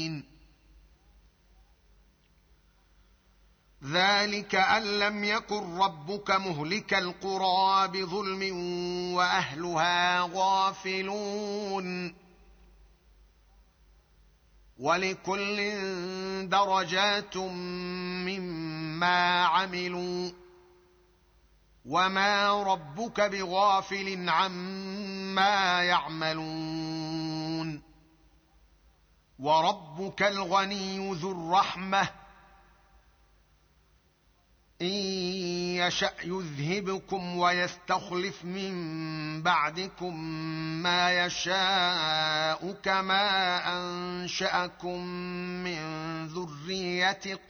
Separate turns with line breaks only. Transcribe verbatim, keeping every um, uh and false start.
ذلك أن لم يكن ربك مهلك القرى بظلم وأهلها غافلون ولكل درجات مما عملوا وما ربك بغافل عما يعملون وربك الغني ذو الرحمة إن يشأ يذهبكم ويستخلف من بعدكم ما يشاء كما أنشأكم من ذرية